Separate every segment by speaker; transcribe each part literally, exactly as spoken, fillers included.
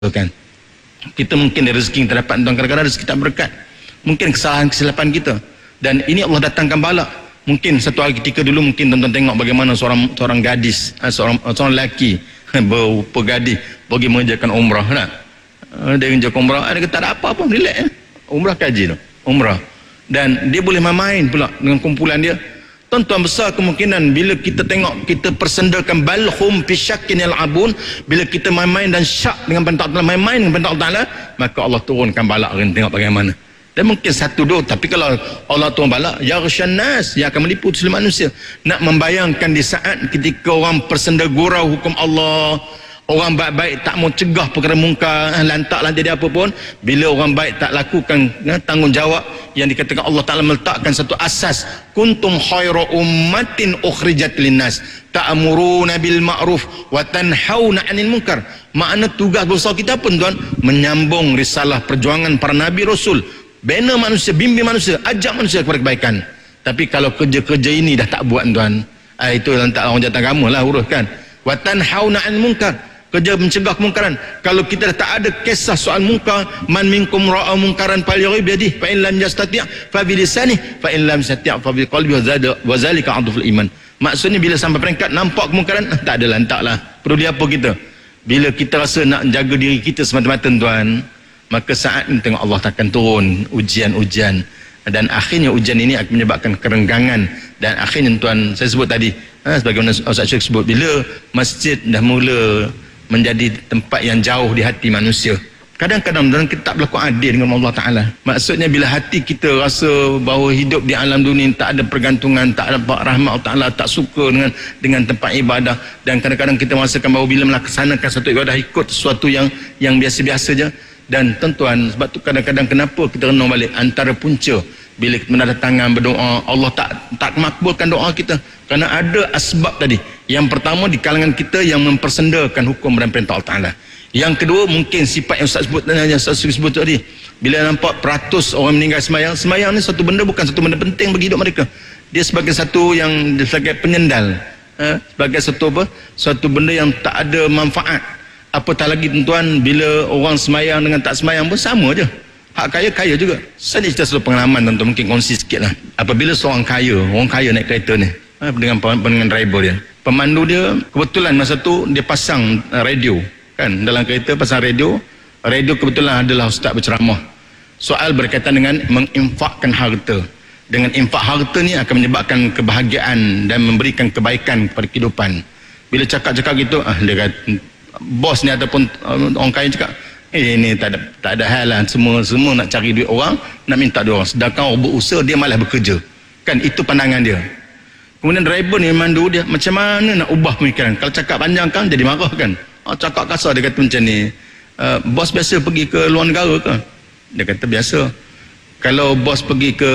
Speaker 1: kan. Kita mungkin dari rezeki kita dapat tuan, kadang-kadang rezeki tak berkat, mungkin kesalahan kesilapan kita, dan ini Allah datangkan bala. Mungkin satu hari ketika dulu mungkin tuan-tuan tengok bagaimana seorang seorang gadis, seorang seorang lelaki berupa gadis pergi mengerjakan umrah nak. Dia mengerjakan umrah, dia kata tak ada apa-apa, relax ya. Umrah kaji tu, umrah. Dan dia boleh main-main pula dengan kumpulan dia. Tuan-tuan, besar kemungkinan bila kita tengok kita persendakan balhum fi syakkin yal'abun, bila kita main-main dan syak dengan perintah Allah, main-main dengan perintah Allah, maka Allah turunkan balak kan, tengok bagaimana. Dan mungkin satu dua, tapi kalau Allah turun balak, yaghsyan nas, yang akan meliputi seluruh manusia. Nak membayangkan di saat ketika orang persenda gurau hukum Allah, orang baik-baik tak mau cegah perkara mungkar, lantak-lantak dia apa pun, bila orang baik tak lakukan ya, tanggungjawab yang dikatakan Allah Ta'ala meletakkan satu asas, kuntum khairu ummatin ukhrijat linnas ta'muruna bil ma'ruf wa tanhauna 'anil munkar. Makna tugas besar kita pun tuan, menyambung risalah perjuangan para nabi rasul, bina manusia, bimbing manusia, ajak manusia kepada kebaikan. Tapi kalau kerja-kerja ini dah tak buat tuan, ah, itu lantak orang jatuh agama lah uruskan. Wa tanhauna 'anil munkar, kerja mencegah kemungkaran. Kalau kita dah tak ada kisah soal munkar, man minkum ra'a munkaran falyughayyirhu biyadihi fa in lam yastati' fa bi lisanihi fa in lam yastati' fa bi qalbihi wa zalika adhful iman. Maksudnya bila sampai peringkat nampak kemungkaran, tak ada lantaklah. Perlu dia apa kita? Bila kita rasa nak jaga diri kita semata-mata tuan, maka saat ini tengok Allah akan turun ujian-ujian, dan akhirnya ujian ini akan menyebabkan kerenggangan. Dan akhirnya tuan, saya sebut tadi, ha, sebagaimana Ustaz Syekh sebut, bila masjid dah mula menjadi tempat yang jauh di hati manusia, kadang-kadang dalam kita tak berlaku adil dengan Allah Ta'ala. Maksudnya bila hati kita rasa bahawa hidup di alam dunia tak ada pergantungan, tak ada rahmat Allah Ta'ala, tak suka dengan dengan tempat ibadah, dan kadang-kadang kita merasakan bahawa bila melaksanakan satu ibadah ikut sesuatu yang yang biasa-biasa je. Dan tuan-tuan, sebab tu kadang-kadang kenapa kita renung balik antara punca bila kita mendatangkan berdoa, Allah tak tak makbulkan doa kita kerana ada asbab tadi. Yang pertama, di kalangan kita yang mempersendakan hukum dan perintah Allah Ta'ala. Yang kedua, mungkin sifat yang Ustaz sebut, yang Ustaz sebut tadi, bila nampak peratus orang meninggal semayang, semayang ni satu benda, bukan satu benda penting bagi hidup mereka. Dia sebagai satu yang sebagai penyendal, ha? sebagai satu apa, satu benda yang tak ada manfaat. Apatah lagi tuan-tuan, bila orang semayang dengan tak semayang pun sama je. Hak kaya, kaya juga. Saya ni cerita satu pengalaman tuan-tuan, mungkin kongsi sikit lah. Apabila seorang kaya, orang kaya naik kereta ni, ha, dengan dengan driver dia, pemandu dia, kebetulan masa tu dia pasang uh, radio, kan, dalam kereta pasang radio. Radio kebetulan adalah ustaz berceramah soal berkaitan dengan menginfakkan harta. Dengan infak harta ni akan menyebabkan kebahagiaan dan memberikan kebaikan kepada kehidupan. Bila cakap-cakap gitu, ah, dia kata, bos ni ataupun uh, orang kaya cakap, eh ni tak ada, tak ada hal lah, semua, semua nak cari duit orang, nak minta duit orang, sedangkan orang berusaha dia malah bekerja, kan, itu pandangan dia. Kemudian driver ni mandu dia, macam mana nak ubah pemikiran? Kalau cakap panjang kan jadi marah kan, oh, cakap kasar, dia kata macam ni, uh, bos biasa pergi ke luar negara ke? Dia kata biasa. Kalau bos pergi ke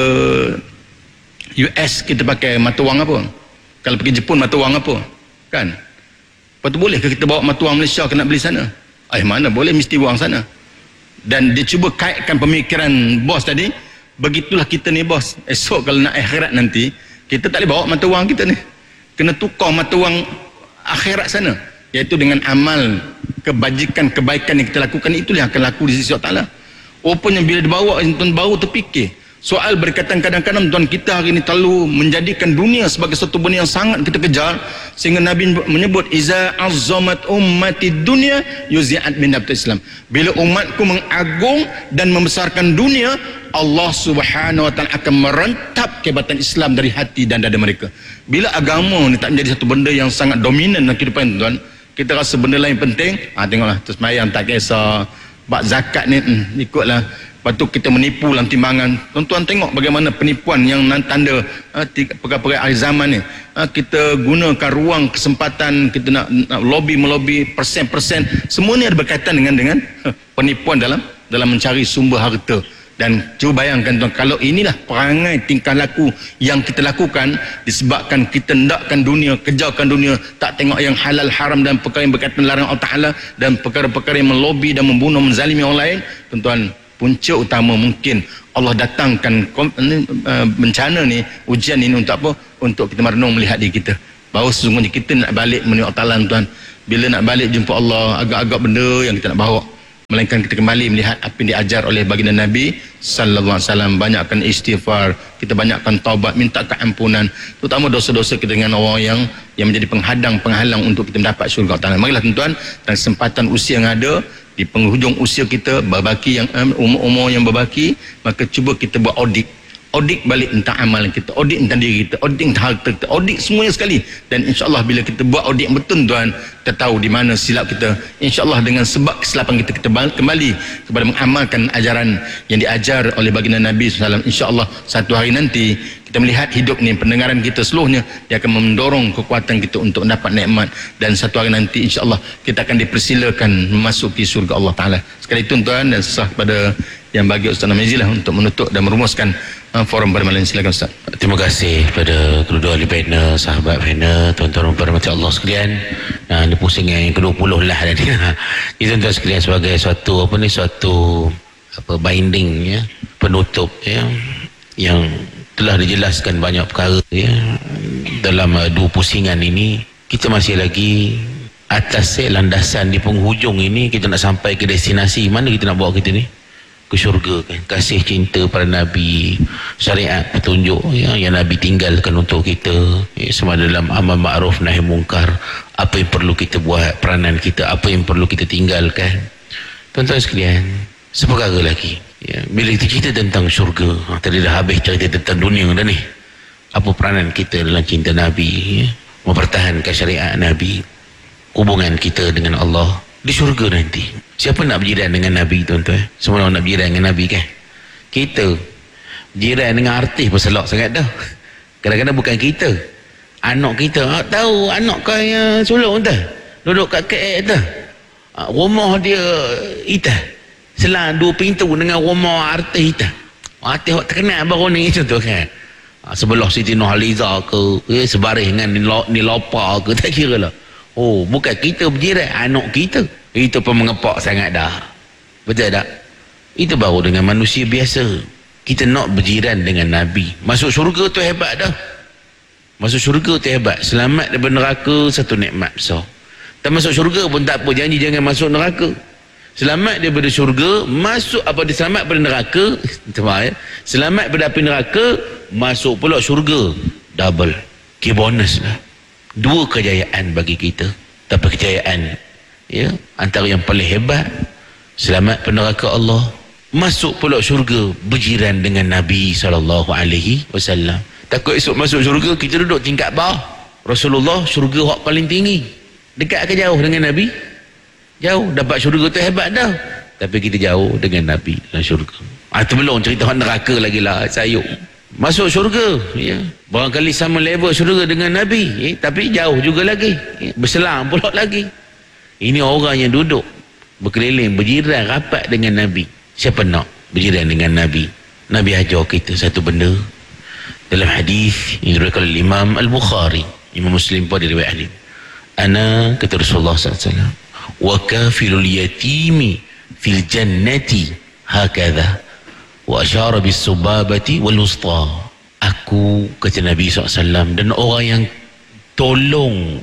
Speaker 1: U S, kita pakai mata wang apa? Kalau pergi Jepun, mata wang apa? Kan? Lepas tu boleh ke kita bawa mata wang Malaysia ke nak beli sana? Eh mana boleh, mesti wang sana. Dan dia cuba kaitkan pemikiran bos tadi, begitulah kita ni bos, esok kalau nak akhirat nanti, kita tak boleh bawa mata wang kita ni, kena tukar mata wang akhirat sana, iaitu dengan amal kebajikan, kebaikan yang kita lakukan, itulah yang akan laku di sisi Allah Ta'ala. Rupanya bila dibawa, tuan baru terfikir soal berkaitan, kadang-kadang tuan kita hari ini terlalu menjadikan dunia sebagai satu benda yang sangat kita kejar, sehingga Nabi menyebut iza azzamat ummati dunya yuzi'at min nabtul Islam. Bila umatku mengagung dan membesarkan dunia, Allah Subhanahu wa Ta'ala akan merentap kehebatan Islam dari hati dan dada mereka. Bila agama ni tak menjadi satu benda yang sangat dominan dalam kehidupan tuan, kita rasa benda lain penting, ah tengoklah terus sembahyang tak kisah, bak zakat ni hmm, ikutlah. Lepas tu kita menipu dalam timbangan. Tuan-tuan tengok bagaimana penipuan yang nanti ha, perkara-perkara akhir zaman ni. Ha, kita gunakan ruang kesempatan, kita nak, nak lobby melobi persen-persen. Semua ni ada berkaitan dengan dengan penipuan dalam dalam mencari sumber harta. Dan cuba bayangkan tuan, kalau inilah perangai tingkah laku yang kita lakukan disebabkan kita hendakkan dunia, kejarkan dunia, tak tengok yang halal haram dan perkara yang berkaitan larangan Allah Ta'ala, dan perkara-perkara yang melobi dan membunuh, menzalimi orang lain, tuan-tuan, punca utama mungkin Allah datangkan bencana ni, ujian ini untuk apa? Untuk kita merenung melihat diri kita bahawa sesungguhnya kita nak balik menuju Allah Ta'ala tuan. Bila nak balik jumpa Allah, agak-agak benda yang kita nak bawa. melainkan kita kembali melihat apa yang diajar oleh baginda Nabi sallallahu alaihi wasallam. Banyakkan istighfar, kita banyakkan taubat, minta keampunan, terutama dosa-dosa kita dengan orang yang yang menjadi penghadang penghalang untuk kita mendapat syurga Allah. Marilah tuan-tuan, dan kesempatan usia yang ada di penghujung usia kita, berbaki yang umur-umur yang berbaki, maka cuba kita buat audit. Audit balik tentang amalan kita, audit tentang diri kita, audit tentang harta kita, audit semuanya sekali. Dan insya-Allah bila kita buat audit yang betul tuan, kita tahu di mana silap kita. Insya-Allah dengan sebab kesilapan kita, kita kembali kepada mengamalkan ajaran yang diajar oleh baginda Nabi sallallahu alaihi wasallam. Insya-Allah satu hari nanti kita melihat hidup ni, pendengaran kita seluruhnya, dia akan mendorong kekuatan kita untuk mendapat nikmat. Dan satu hari nanti insya-Allah kita akan dipersilakan memasuki surga Allah Ta'ala. Sekali itu tuan, dan sah pada yang bagi Ustaz Namizi lah untuk menutup dan merumuskan uh, forum pada malam ini. Silakan Ustaz.
Speaker 2: Terima kasih kepada kedua ahli panel, sahabat panel, tuan-tuan dan puan Allah sekalian. Nah, ini pusing yang kedua puluh lah tadi. Ini tuan-tuan sekalian sebagai suatu apa ni, suatu apa binding ya, penutup ya, yang telah dijelaskan banyak perkara ya dalam uh, dua pusingan ini. Kita masih lagi atas eh, landasan di penghujung ini. Kita nak sampai ke destinasi mana kita nak bawa kita ni? Ke syurga kan, kasih cinta para Nabi, syariat petunjuk ya, yang Nabi tinggalkan untuk kita ya, sama dalam amal ma'ruf nahi mungkar, apa yang perlu kita buat, peranan kita, apa yang perlu kita tinggalkan. Tuan-tuan sekalian, seperkara lagi ya, bila kita cerita tentang syurga, ha, tadi dah habis cerita tentang dunia dah ni, apa peranan kita dalam cinta Nabi ya, mempertahankan syariat Nabi, hubungan kita dengan Allah di syurga nanti. Siapa nak berjiran dengan Nabi tuan-tuan? Semua orang nak berjiran dengan Nabi kan? Kita berjiran dengan artis pun selok sangat dah. Kadang-kadang bukan kita, anak kita. Ah, tahu anak kau yang sulung tu duduk kat K L tu, ah, rumah dia itah selang dua pintu dengan rumah artis itah. Artis awak terkenal baru ni contoh kan. Ah, sebelah Siti Nurhaliza ke, eh, sebaris dengan Nilopa ke, tak kira lah. Oh, bukan kita berjiran, anak kita. Itu pun mengepak sangat dah. Betul tak? Itu baru dengan manusia biasa. Kita nak berjiran dengan Nabi. Masuk syurga tu hebat dah. Masuk syurga tu hebat. Selamat daripada neraka, satu nikmat besar. Tak masuk syurga pun tak apa, janji jangan masuk neraka. Selamat daripada syurga, masuk apa dia selamat daripada neraka. Ya? Selamat daripada api neraka, masuk pula syurga. Double. Key bonus lah. Dua kejayaan bagi kita. Tapi kejayaan ya, antara yang paling hebat, selamat peneraka Allah, masuk pula syurga, berjiran dengan Nabi sallallahu alaihi wasallam. Takut esok masuk syurga kita duduk tingkat bawah. Rasulullah syurga hak paling tinggi. Dekat ke jauh dengan Nabi? Jauh. Dapat syurga tu hebat dah, tapi kita jauh dengan Nabi dalam syurga. Ah, tu belum cerita hak neraka lagi lah, sayuk. Masuk syurga ya, barangkali sama level syurga dengan Nabi ya, tapi jauh juga lagi ya, berselang pula lagi. Ini orang yang duduk berkeliling, berjiran rapat dengan Nabi. Siapa nak berjiran dengan Nabi? Nabi ajar kita satu benda dalam hadis yang diriwayatkan oleh Imam Al-Bukhari, Imam Muslim pun diriwayat hadis. Ana, kata Rasulullah sallallahu alaihi wasallam, wa kafilul yatimi fil jannati hakadha wa asyara bis subabati wal wusta. Aku, kata Nabi sallallahu alaihi wasallam, dan orang yang tolong,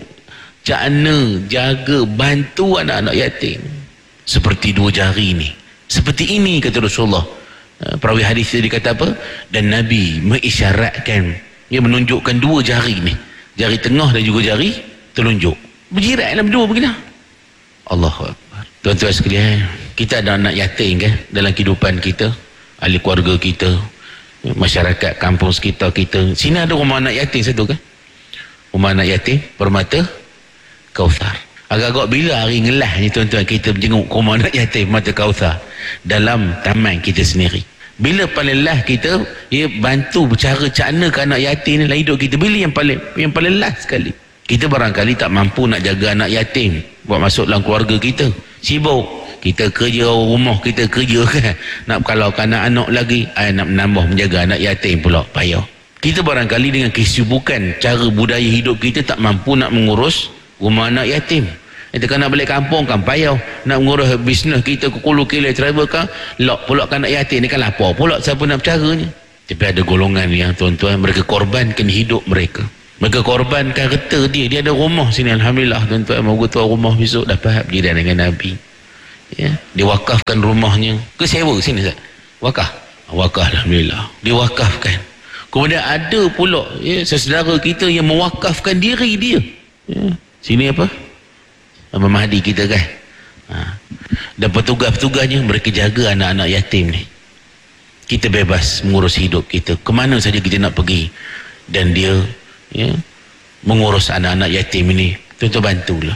Speaker 2: cakna, jaga, bantu anak-anak yatim seperti dua jari ni, seperti ini, kata Rasulullah. Perawi hadis dia kata apa? Dan Nabi mengisyaratkan, dia menunjukkan dua jari ni, jari tengah dan juga jari telunjuk, berjirat dalam dua begini. Allahu Akbar. Tuan-tuan sekalian, kita ada anak yatim kan dalam kehidupan kita, ahli keluarga kita, masyarakat kampung sekitar kita. Sini ada rumah anak yatim satu kan, rumah anak yatim Permata Kauthar. Agak-agak bila hari ngelah ni tuan-tuan kita berjenguk rumah anak yatim Permata Kauthar dalam taman kita sendiri. Bila paling last kita ya, bantu bercara cakna ke anak yatim ni dalam hidup kita, bila yang paling yang paling last sekali. Kita barangkali tak mampu nak jaga anak yatim buat masuk dalam keluarga kita, sibuk kita kerja, rumah kita kerja kan, nak kalaukan anak-anak lagi, ay, nak menambah menjaga anak yatim pula payah. Kita barangkali dengan kesibukan cara budaya hidup kita tak mampu nak mengurus rumah anak yatim. Kita kan nak balik kampung kan payah, nak mengurus bisnes kita ke Kulu Kile travel kan, lok pula kan anak yatim ni kan lapar pula, siapa nak bercaranya. Tapi ada golongan yang tuan-tuan, mereka korbankan hidup mereka, mereka korbankan harta dia, dia ada rumah sini, alhamdulillah tuan-tuan, moga tuan rumah besok dapat berjiran dengan Nabi Ya, dia wakafkan rumahnya ke sewa sini Ustaz. Wakaf. Wakaf alhamdulillah. Dia wakafkan. Kemudian ada pula ya, saudara kita yang mewakafkan diri dia. Ya. Sini apa? Abang Mahdi kita kan. Ha. Dan petugas-petugasnya mereka jaga anak-anak yatim ni. Kita bebas mengurus hidup kita. Kemana saja kita nak pergi. Dan dia ya, mengurus anak-anak yatim ini. Tentu bantulah.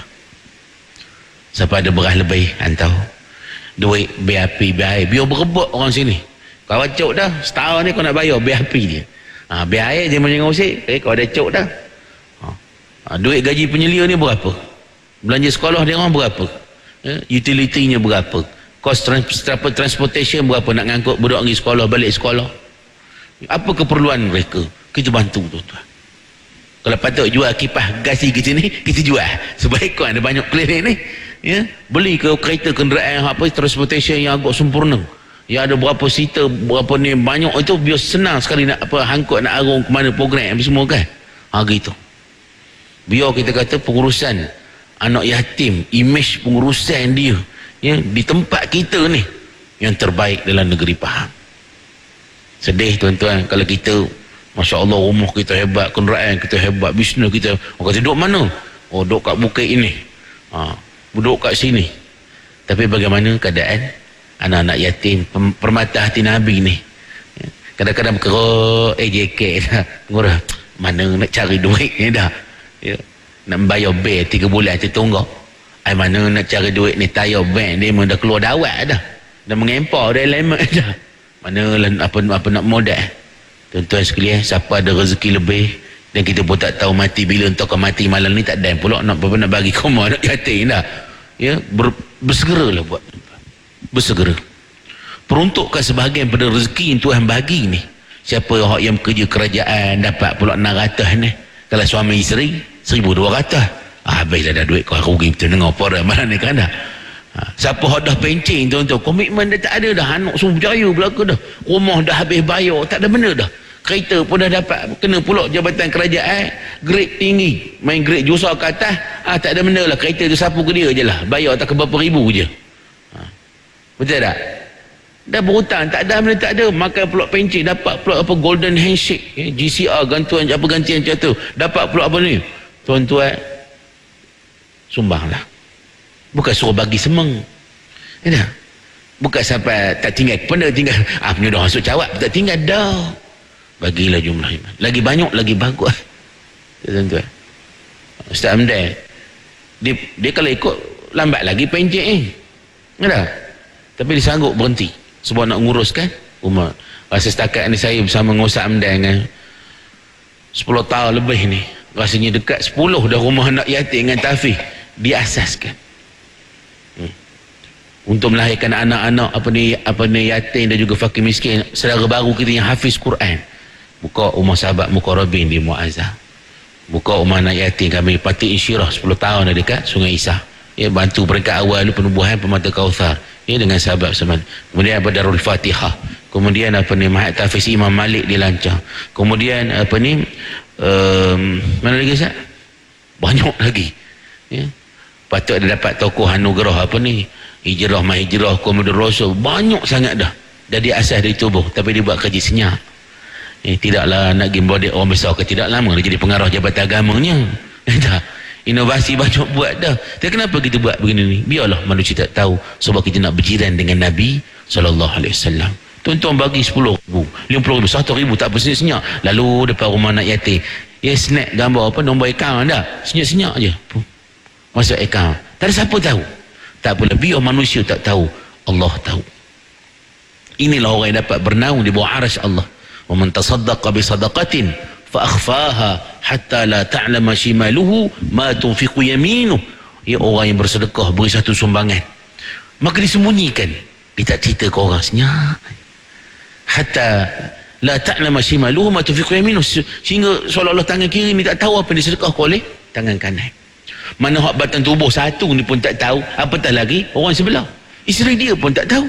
Speaker 2: Siapa ada beras lebih hantar. Duit B A P, B A I. Biar berebut orang sini. Kau cok dah. Setahun ni kau nak bayar B A P dia. Ha, B A I je menjenguk usik. Eh, kau ada cok dah. Ha. Ha, duit gaji penyelia ni berapa? Belanja sekolah dia orang berapa? Ya, utility-nya berapa? Kos trans transportation berapa nak ngangkut budak pergi sekolah, balik sekolah? Apa keperluan mereka? Kita bantu tuan-tuan. Kalau patut jual kipas gas kita ni, kita jual. Sebaik kau ada banyak klinik ni. Ya, beli ke kereta kenderaan apa transportation yang agak sempurna. Ya, ada berapa seater, berapa ni banyak itu biar senang sekali nak apa hangkut nak arung ke mana program apa semua kan. Ha gitu. Biar kita kata pengurusan anak yatim, image pengurusan dia ya di tempat kita ni yang terbaik dalam negeri Pahang. Sedih tuan-tuan kalau kita Masya Allah rumah kita hebat, kenderaan kita hebat, bisnes kita, orang kata duduk mana? Oh duduk kat bukit ini, ha, duduk kat sini. Tapi bagaimana keadaan anak-anak yatim, permata hati Nabi ni? Kadang-kadang berkerok eh J K dah murah, mana nak cari duit ni dah ya. Nak bayar bil tiga bulan tertunggak. Ai mana nak cari duit ni, tayar bank dia memang dah keluar dawat dah. Dah mengempar dah lemah dah. Mana apa apa nak modal. Tuan-tuan sekalian, siapa ada rezeki lebih dan kita pun tak tahu mati bila, entah kau mati malam ni tak ada pula nak apa nak bagi kau nak yatim dah. Ya, ber, bersegeralah buat. Bersegera. Peruntukkan sebahagian pada rezeki yang Tuhan bagi ni. Siapa yang kerja kerajaan dapat pula enam ratus ni. Kalau suami isteri seribu dua ratus. Ah, habislah dah duit kau rugi betul dengar apa mana ni kan dah. Ha, siapa dah pencing tuan-tuan, komitmen dah tak ada dah, anak semua berjaya belaka dah, rumah dah habis bayar, tak ada benda dah, kereta pun dah dapat, kena pula jabatan kerajaan grade tinggi, main grade jurusan ke atas, ah tak ada benda lah, kereta tu sapu ke dia je lah, bayar tak ke berapa ribu je. Ha, betul tak? Dah berhutang, tak ada benda, tak ada, makan pula pencing, dapat pula apa golden handshake, eh, G C R gantuan apa gantian macam tu, dapat pula apa ni tuan-tuan, sumbanglah. Bukan suruh bagi semeng. Ya, bukan sampai tak tinggal benda tinggal. Ah punya dah masuk cawat tak tinggal dah. Bagilah jumlah iman. Lagi banyak lagi bagus. Tuan-tuan. Ustaz Hamdan dia, dia kalau ikut lambat lagi pencet eh. Ya. Tapi dia sanggup berhenti sebab nak nguruskan rumah. Rasa setakat ni saya bersama dengan Ustaz Hamdan dengan sepuluh tahun lebih ni. Rasanya dekat sepuluh dah rumah anak yatim dengan tahfiz diasaskan. Hmm. Untuk melahirkan anak-anak apa ni apa ni yatim dan juga fakir miskin, saudara baru kita yang hafiz Quran. Buka rumah sahabat Muqarrabin di Muazzah. Buka rumah anak yatim kami Pati Insyirah sepuluh tahun dah dekat Sungai Isah. Ya, bantu peringkat awal dulu penubuhan Permata Kauthar ya dengan sahabat Saman. Kemudian apa Darul Fatihah. Kemudian apa ni Mahat Tafiz Imam Malik dilancar. Kemudian apa ni um, mana lagi Ustaz? Banyak lagi. Ya. Patut ada dapat tokoh anugerah apa ni hijrah mahijrah Komodo Rasul, banyak sangat dah dah di asas dari tubuh, tapi dia buat kerja senyap. Eh, tidaklah nak gimbal dia orang besar ke tidak lama dia jadi pengarah jabatan agamanya. Dah inovasi banyak buat dah. Tapi kenapa kita buat begini ni? Biarlah manusia tak tahu sebab kita nak berjiran dengan Nabi sallallahu alaihi wasallam. Tuan-tuan bagi sepuluh ribu, lima puluh ribu, seratus ribu tak apa senyap-senyap. Lalu depan rumah anak yatim, ya snap gambar apa nombor akaun dah. Senyap-senyap je. Masuk akaun. Tak ada siapa tahu. Tak boleh, biar manusia tak tahu, Allah tahu. Inilah orang yang dapat bernaung di bawah arsy Allah. Wa man tasaddaqa bi sadaqatin fa akhfaha hatta la ta'lama shimaluhu ma tunfiqu yaminuhu. Ya, orang yang bersedekah beri satu sumbangan maka disembunyikan, dia tak cerita ke orang, senyap. Hatta la ta'lama shimaluhu ma tunfiqu yaminuhu, sehingga seolah-olah tangan kiri ni tak tahu apa yang disedekahkan oleh tangan kanan. Mana hak batang tubuh satu ni pun tak tahu, apatah lagi orang sebelah, isteri dia pun tak tahu,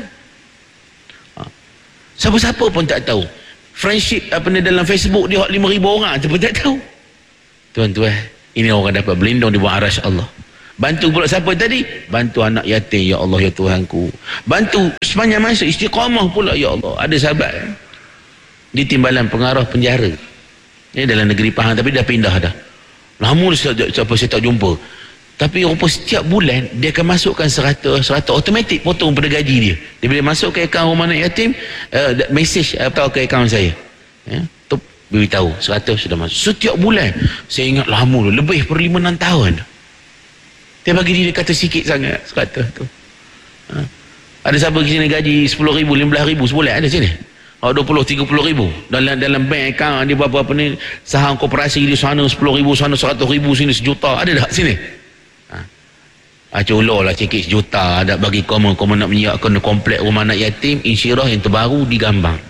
Speaker 2: ha. Siapa-siapa pun tak tahu. Friendship apa ni dalam Facebook dia hak lima ribu orang tu pun tak tahu. Tuan-tuan, ini orang dapat berlindung di bawah arsy Allah. Bantu pula siapa tadi? Bantu anak yatim, ya Allah ya Tuhanku. Bantu sepanjang masa istiqamah pula, ya Allah. Ada sahabat di timbalan pengarah penjara. Ini dalam negeri Pahang tapi dah pindah dah. Lama dah siapa saya tak jumpa. Tapi rupa setiap bulan dia akan masukkan seratus, seratus automatik potong pada gaji dia. Dia bila masuk ke akaun rumah anak yatim, uh, message atau uh, ke akaun saya. Ya, tu beritahu seratus sudah masuk. Setiap bulan. Saya ingat lama dulu, lebih per lima enam tahun. Dia bagi dia kata sikit sangat seratus tu. Ha. Ada siapa di sini gaji sepuluh ribu, lima belas ribu sebulan ada sini? Oh, dua puluh, tiga puluh ribu. Dalam dalam bank account dia berapa-apa ni, saham koperasi di sana sepuluh ribu, sana seratus ribu, sini sejuta. Ada tak sini? Ha. Ah, color lah sikit sejuta. Ada bagi komen, komen nak menyiapkan komplek rumah anak yatim, insyirah yang terbaru digambang.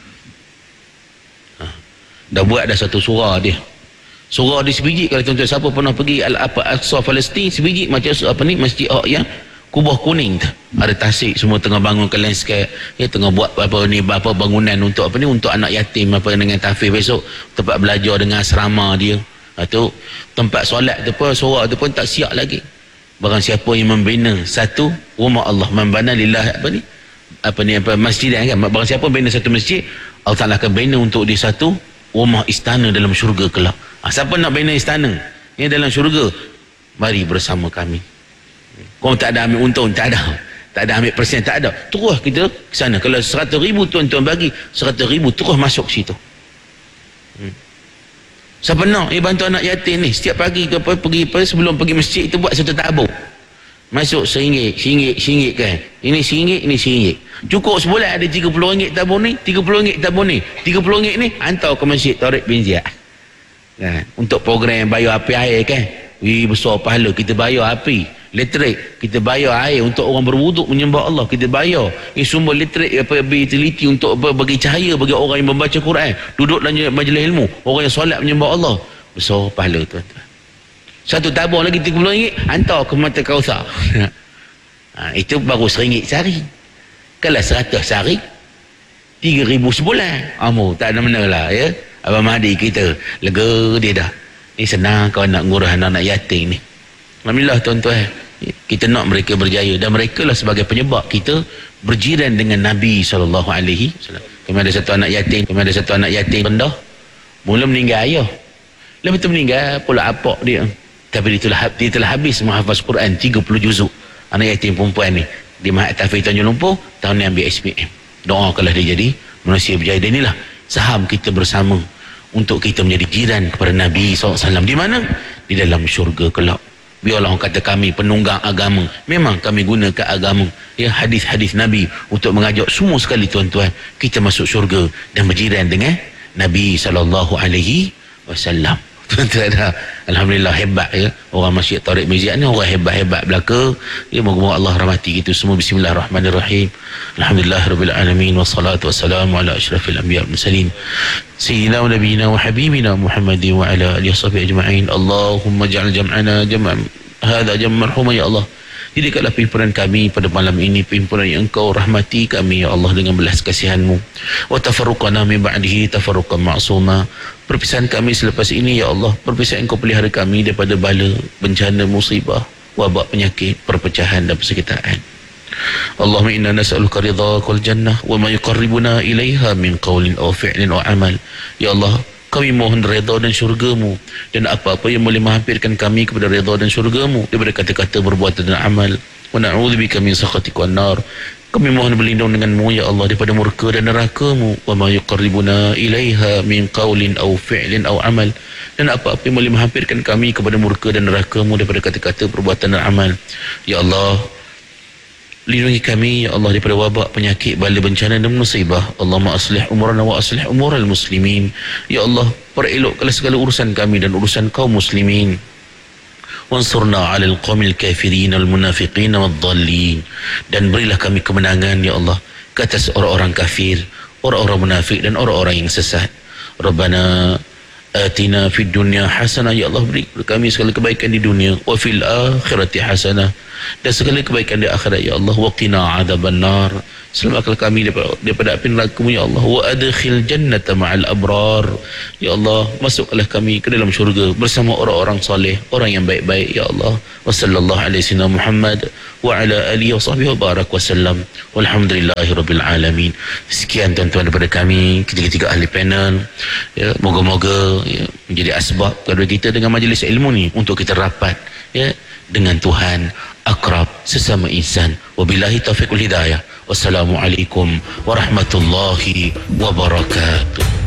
Speaker 2: Ha. Dah buat dah satu surah dia. Surah di sebiji, kalau tuan-tuan siapa pernah pergi Al-Aqsa Palestin, sebiji macam apa ni, Masjid Aqsa yang kubah kuning tu. Ada tasik semua tengah bangunkan landscape, ya tengah buat apa ni, apa bangunan untuk apa ni, untuk anak yatim apa dengan tahfiz besok, tempat belajar dengan asrama dia. Ha, tu tempat solat tu pun, surah tu pun tak siap lagi. Barang siapa yang membina satu rumah Allah, membana lillah apa ni, apa ni apa masjid kan, barang siapa membina satu masjid, Allah Taala akan bina untuk dia satu rumah istana dalam syurga kelak. Ha, siapa nak bina istana yang dalam syurga, mari bersama kami. Kau tak ada ambil untung, tak ada, tak ada ambil persen, tak ada, terus kita ke sana. Kalau seratus ribu tuan-tuan bagi, seratus ribu terus masuk situ. hmm. Siapa nak eh, bantu anak yatim ni, setiap pagi ke apa, pergi apa, sebelum pergi masjid itu buat satu tabung, masuk seringgit, seringgit, seringgit kan, ini seringgit, ini seringgit, cukup sebulan ada tiga puluh ringgit tabung ni, tiga puluh ringgit tabung ni, tiga puluh ringgit ni hantar ke masjid Taurik bin Ziyad kan, untuk program bayar api air kan. Wih, besar pahala. Kita bayar api, elektrik, kita bayar air untuk orang berwuduk menyembah Allah, kita bayar eh, sumber elektrik apa, utility untuk apa, bagi cahaya bagi orang yang membaca Quran, duduk dalam majlis ilmu, orang yang solat menyembah Allah. Besar pahala tuan-tuan. Satu tabung lagi tiga puluh ringgit hantar ke Mata Kausar. Ha, itu baru seringgit sehari. Kalau seratus sehari, tiga ribu sebulan. Amu tak ada mana lah ya. Abang Mahdi kita lega dia dah. Ni senang kau nak ngurus anak-anak yatim ni. Alhamdulillah tuan-tuan, kita nak mereka berjaya, dan mereka lah sebagai penyebab kita berjiran dengan Nabi sallallahu alaihi wasallam. Kami ada satu anak yatim, kami ada satu anak yatim rendah, mula meninggal ayah, lepas tu meninggal pula apak dia, tapi dia telah, dia telah habis menghafaz Quran tiga puluh juzuk. Anak yatim perempuan ni di Mahat Tahfiz Tanjung Lumpur, tahun ni ambil S P M. Doakanlah dia jadi manusia berjaya. Dan inilah saham kita bersama untuk kita menjadi jiran kepada Nabi sallallahu alaihi wasallam. Di mana? Di dalam syurga kelak. Biarlah orang kata kami penunggang agama, memang kami gunakan agama, ya, hadis-hadis Nabi untuk mengajak semua sekali tuan-tuan kita masuk syurga dan berjiran dengan Nabi sallallahu alaihi wasallam. Tuan-tuan dah, alhamdulillah hebat ya orang Masjid Taurik bin Ziyad ni, orang hebat-hebat belaka ya. Moga-moga Allah rahmati kita semua. Bismillahirrahmanirrahim. Alhamdulillahirabbil alamin, wassalatu wassalamu ala asyrafil anbiya wal mursalin sayyidina wa nabiyina wa habibina Muhammadin wa ala alihi washabihi ajma'in. Allahumma ja'al jam'ana jam'an hadha jam'an marhuma ya Allah. Jadikanlah pimpinan kami pada malam ini pimpinan yang Engkau rahmati kami ya Allah dengan belas kasihan-Mu. Wa tafarruqana min ba'dihi tafarruqan ma'suma. Perpisahan kami selepas ini ya Allah, perpisahan Engkau pelihara kami daripada bala, bencana, musibah, wabak, penyakit, perpecahan dan persekitaran. Allahumma inna nas'aluka ridhaka wal jannah wa ma yuqarribuna ilaiha min qawlin aw fi'lin aw amal. Ya Allah, kami mohon redha dan syurga-Mu, dan apa-apa yang boleh menghampirkan kami kepada redha dan syurga-Mu daripada kata-kata, perbuatan dan amal. Wa na'udzubika min sakhatika wan nar. Kami mohon berlindung dengan-Mu ya Allah daripada murka dan neraka-Mu. Wa ma yuqarribuna ilaiha min qawlin aw fi'lin aw amal. Dan apa-apa yang boleh menghampirkan kami kepada murka dan neraka-Mu daripada kata-kata, perbuatan dan amal. Ya Allah, lindungi kami ya Allah daripada wabak, penyakit, bala, bencana dan musibah. Allahumma aslih umurana wa aslih umural muslimin. Ya Allah, perelokkanlah segala urusan kami dan urusan kaum muslimin. Wansurna 'alal qaumil kafirin wal munafiqin wad dhallin. Dan berilah kami kemenangan ya Allah ke atas orang-orang kafir, orang-orang munafik dan orang-orang yang sesat. Rabbana atina fid dunya hasanah, ya Allah beri kepada kami segala kebaikan di dunia, wa fil akhirati hasanah, dan segala kebaikan di akhirat ya Allah, wa qina adzabannar, selamatkanlah kami daripada, daripada api neraka-Mu ya Allah, wa adkhil jannata ma'al abrar, ya Allah masukkanlah kami ke dalam syurga bersama orang-orang soleh, orang yang baik-baik ya Allah. Wa sallallahu alaihi wasallam Muhammad wa ala alihi wa sahbihi wa barak wa sallam, walhamdulillahi rabbil alamin. Sekian tuan-tuan daripada kami ketiga-tiga ahli panel, ya, moga-moga ya, menjadi asbab kepada kita dengan majlis ilmu ni untuk kita rapat ya dengan Tuhan, akrab sesama insan. Wabillahi taufiq wal hidayah. Wassalamualaikum warahmatullahi wabarakatuh.